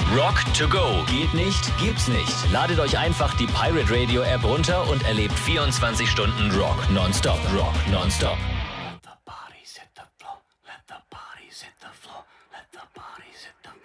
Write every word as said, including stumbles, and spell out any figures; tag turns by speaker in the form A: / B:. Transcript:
A: Rock to go. Geht nicht, gibt's nicht. Ladet euch einfach die Pirate Radio App runter und erlebt vierundzwanzig Stunden Rock nonstop. Rock nonstop.
B: Let the bodies hit the floor. Let the bodies hit the floor. Let the bodies hit the floor.